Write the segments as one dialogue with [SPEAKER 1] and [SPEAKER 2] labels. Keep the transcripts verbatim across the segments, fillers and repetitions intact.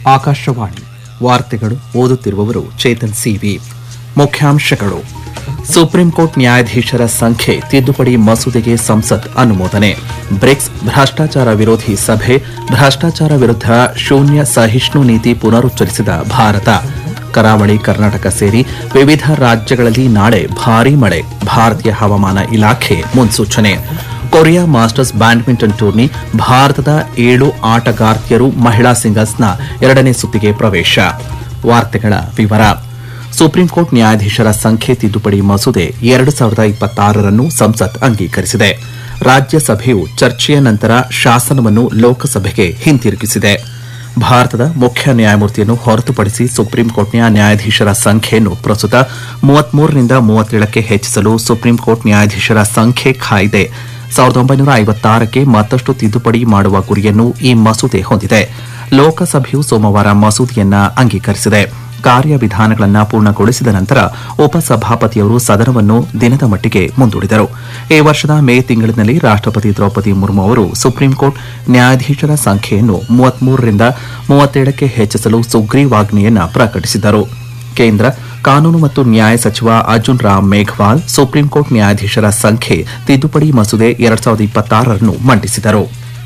[SPEAKER 1] ಆಕಾಶವಾಣಿ ವಾರ್ತೆಗಳು ಓದುತ್ತಿರುವವರು ಚೇತನ್ ಸಿವಿ. ಮುಖ್ಯಾಂಶಗಳು: ಸುಪ್ರೀಂ ಕೋರ್ಟ್ ನ್ಯಾಯಾಧೀಶರ ಸಂಖ್ಯೆ ತಿದ್ದುಪಡಿ ಮಸೂದೆಗೆ ಸಂಸತ್ ಅನುಮೋದನೆ. ಬ್ರಿಕ್ಸ್ ಭ್ರಷ್ಟಾಚಾರ ವಿರೋಧಿ ಸಭೆ, ಭ್ರಷ್ಟಾಚಾರ ವಿರುದ್ಧ ಶೂನ್ಯ ಸಹಿಷ್ಣು ನೀತಿ ಪುನರುಚ್ಚರಿಸಿದ ಭಾರತ. ಕರಾವಳಿ ಕರ್ನಾಟಕ ಸೇರಿ ವಿವಿಧ ರಾಜ್ಯಗಳಲ್ಲಿ ನಾಳೆ ಭಾರೀ ಮಳೆ, ಭಾರತೀಯ ಹವಾಮಾನ ಇಲಾಖೆ ಮುನ್ಸೂಚನೆ. ಕೊರಿಯಾ ಮಾಸ್ಟರ್ಸ್ ಬ್ಯಾಡ್ಮಿಂಟನ್ ಟೂರ್ನಿ, ಭಾರತದ ಏಳು ಆಟಗಾರ್ತಿಯರು ಮಹಿಳಾ ಸಿಂಗಲ್ಸ್ನ ಎರಡನೇ ಸುತ್ತಿಗೆ ಪ್ರವೇಶ. ವಾರ್ತೆಗಳ ವಿವರ. ಸುಪ್ರೀಂ ಕೋರ್ಟ್ ನ್ಯಾಯಾಧೀಶರ ಸಂಖ್ಯೆ ತಿದ್ದುಪಡಿ ಮಸೂದೆ ಎರಡು ಸಾವಿರದ ಇಪ್ಪತ್ತಾರರನ್ನು ಸಂಸತ್ ಅಂಗೀಕರಿಸಿದೆ. ರಾಜ್ಯಸಭೆಯು ಚರ್ಚೆಯ ನಂತರ ಶಾಸನವನ್ನು ಲೋಕಸಭೆಗೆ ಹಿಂತಿರುಗಿಸಿದೆ. ಭಾರತದ ಮುಖ್ಯ ನ್ಯಾಯಮೂರ್ತಿಯನ್ನು ಹೊರತುಪಡಿಸಿ ಸುಪ್ರೀಂ ಕೋರ್ಟ್ನ ನ್ಯಾಯಾಧೀಶರ ಸಂಖ್ಯೆಯನ್ನು ಪ್ರಸ್ತುತ ಮೂವತ್ಮೂರರಿಂದ ಮೂವತ್ತೇಳಕ್ಕೆ ಹೆಚ್ಚಿಸಲು ಸುಪ್ರೀಂ ಕೋರ್ಟ್ ನ್ಯಾಯಾಧೀಶರ ಸಂಖ್ಯೆ ಕಾಯ್ದೆ ಸಾವಿರದ ಒಂಬೈನೂರ ಐವತ್ತಾರಕ್ಕೆ ಮತ್ತಷ್ಟು ತಿದ್ದುಪಡಿ ಮಾಡುವ ಗುರಿಯನ್ನು ಈ ಮಸೂದೆ ಹೊಂದಿದೆ. ಲೋಕಸಭೆಯು ಸೋಮವಾರ ಮಸೂದೆಯನ್ನ ಅಂಗೀಕರಿಸಿದೆ. ಕಾರ್ಯವಿಧಾನಗಳನ್ನು ಪೂರ್ಣಗೊಳಿಸಿದ ನಂತರ ಉಪಸಭಾಪತಿಯವರು ಸದನವನ್ನು ದಿನದ ಮಟ್ಟಿಗೆ ಮುಂದೂಡಿದರು. ಈ ವರ್ಷದ ಮೇ ತಿಂಗಳಿನಲ್ಲಿ ರಾಷ್ಟಪತಿ ದ್ರೌಪದಿ ಮುರ್ಮು ಅವರು ಸುಪ್ರೀಂ ಕೋರ್ಟ್ ನ್ಯಾಯಾಧೀಶರ ಸಂಖ್ಯೆಯನ್ನು ಮೂವತ್ಮೂರರಿಂದ ಮೂವತ್ತೇಳಕ್ಕೆ ಹೆಚ್ಚಿಸಲು ಸುಗ್ರೀವಾಜ್ಞೆಯನ್ನು ಪ್ರಕಟಿಸಿದರು. ಕೇಂದ್ರ ಕಾನೂನು ಮತ್ತು ನ್ಯಾಯ ಸಚಿವ ಅರ್ಜುನ್ ರಾಮ್ ಮೇಘವಾಲ್ ಸುಪ್ರೀಂ ಕೋರ್ಟ್ ನ್ಯಾಯಾಧೀಶರ ಸಂಖ್ಯೆ ತಿದ್ದುಪಡಿ ಮಸೂದೆ ಎರಡು ಸಾವಿರದ ಇಪ್ಪತ್ತಾರರನ್ನು ಮಂಡಿಸಿದರು.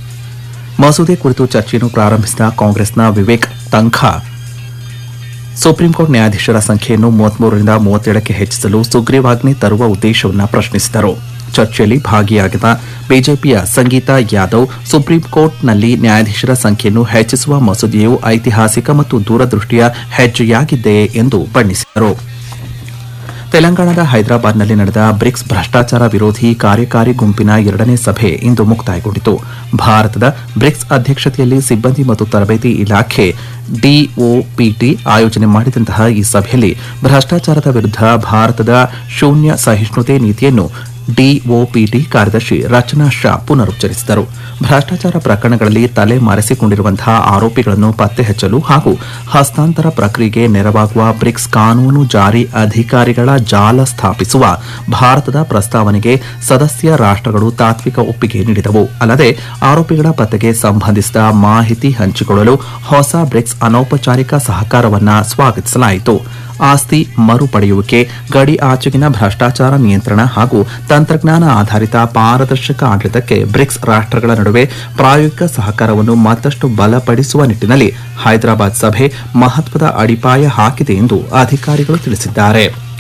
[SPEAKER 1] ಮಸೂದೆ ಕುರಿತು ಚರ್ಚೆಯನ್ನು ಪ್ರಾರಂಭಿಸಿದ ಕಾಂಗ್ರೆಸ್ನ ವಿವೇಕ್ ತಂಖಾ ಸುಪ್ರೀಂ ಕೋರ್ಟ್ ನ್ಯಾಯಾಧೀಶರ ಸಂಖ್ಯೆಯನ್ನು ಮೂವತ್ಮೂರರಿಂದ ಮೂವತ್ತೇಳಕ್ಕೆ ಹೆಚ್ಚಿಸಲು ಸುಗ್ರೀವಾಜ್ಞೆ ತರುವ ಉದ್ದೇಶವನ್ನು ಪ್ರಶ್ನಿಸಿದರು. ಚರ್ಚೆಯಲ್ಲಿ ಭಾಗಿಯಾಗಿದ್ದ ಬಿಜೆಪಿಯ ಸಂಗೀತಾ ಯಾದವ್ ಸುಪ್ರೀಂ ಕೋರ್ಟ್ನಲ್ಲಿ ನ್ಯಾಯಾಧೀಶರ ಸಂಖ್ಯೆಯನ್ನು ಹೆಚ್ಚಿಸುವ ಮಸೂದೆಯು ಐತಿಹಾಸಿಕ ಮತ್ತು ದೂರದೃಷ್ಟಿಯ ಹೆಜ್ಜೆಯಾಗಿದೆ ಎಂದು ಬಣ್ಣಿಸಿದರು. ತೆಲಂಗಾಣದ ಹೈದರಾಬಾದ್ನಲ್ಲಿ ನಡೆದ ಬ್ರಿಕ್ಸ್ ಭ್ರಷ್ಟಾಚಾರ ವಿರೋಧಿ ಕಾರ್ಯಕಾರಿ ಗುಂಪಿನ ಎರಡನೇ ಸಭೆ ಇಂದು ಮುಕ್ತಾಯಗೊಂಡಿತು. ಭಾರತದ ಬ್ರಿಕ್ಸ್ ಅಧ್ಯಕ್ಷತೆಯಲ್ಲಿ ಸಿಬ್ಬಂದಿ ಮತ್ತು ತರಬೇತಿ ಇಲಾಖೆ ಡಿಒಪಿಟಿ ಆಯೋಜನೆ ಮಾಡಿದಂತಹ ಈ ಸಭೆಯಲ್ಲಿ ಭ್ರಷ್ಟಾಚಾರದ ವಿರುದ್ಧ ಭಾರತದ ಶೂನ್ಯ ಸಹಿಷ್ಣುತೆ ನೀತಿಯನ್ನು ಡಿಒಪಿಟಿ ಕಾರ್ಯದರ್ಶಿ ರಚನಾ ಶಾ ಪುನರುಚ್ಚರಿಸಿದರು. ಭ್ರಷ್ಟಾಚಾರ ಪ್ರಕರಣಗಳಲ್ಲಿ ತಲೆ ಮರೆಸಿಕೊಂಡಿರುವಂತಹ ಆರೋಪಿಗಳನ್ನು ಪತ್ತೆ ಹಚ್ಚಲು ಹಾಗೂ ಹಸ್ತಾಂತರ ಪ್ರಕ್ರಿಯೆಗೆ ನೆರವಾಗುವ ಬ್ರಿಕ್ಸ್ ಕಾನೂನು ಜಾರಿ ಅಧಿಕಾರಿಗಳ ಜಾಲ ಸ್ಥಾಪಿಸುವ ಭಾರತದ ಪ್ರಸ್ತಾವನೆಗೆ ಸದಸ್ಯ ರಾಷ್ಟಗಳು ತಾತ್ವಿಕ ಒಪ್ಪಿಗೆ ನೀಡಿದವು. ಅಲ್ಲದೆ ಆರೋಪಿಗಳ ಪತ್ತೆಗೆ ಸಂಬಂಧಿಸಿದ ಮಾಹಿತಿ ಹಂಚಿಕೊಳ್ಳಲು ಹೊಸ ಬ್ರಿಕ್ಸ್ ಅನೌಪಚಾರಿಕ ಸಹಕಾರವನ್ನು ಸ್ವಾಗತಿಸಲಾಯಿತು. ಆಸ್ತಿ ಮರುಪಡೆಯುವಿಕೆ, ಗಡಿ ಆಚೆಗಿನ ಭ್ರಷ್ಟಾಚಾರ ನಿಯಂತ್ರಣ ಹಾಗೂ ತಂತ್ರಜ್ಞಾನ ಆಧಾರಿತ ಪಾರದರ್ಶಕ ಆಡಳಿತಕ್ಕೆ ಬ್ರಿಕ್ಸ್ ರಾಷ್ಟಗಳ ನಡುವೆ ಪ್ರಾಯೋಗಿಕ ಸಹಕಾರವನ್ನು ಮತ್ತಷ್ಟು ಬಲಪಡಿಸುವ ನಿಟ್ಟಿನಲ್ಲಿ ಹೈದರಾಬಾದ್ ಸಭೆ ಮಹತ್ವದ ಅಡಿಪಾಯ ಹಾಕಿದೆ ಎಂದು ಅಧಿಕಾರಿಗಳು ತಿಳಿಸಿದ್ದಾರೆ.